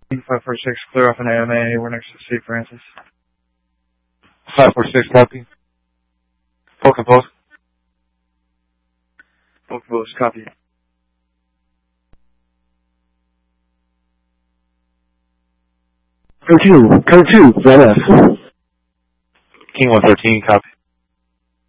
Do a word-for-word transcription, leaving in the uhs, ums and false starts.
five four six, clear off an A M A. We're next to Saint Francis. five four six, copy. Focus post. Focus post, copy. Code two, code two, Red F. King one thirteen, copy.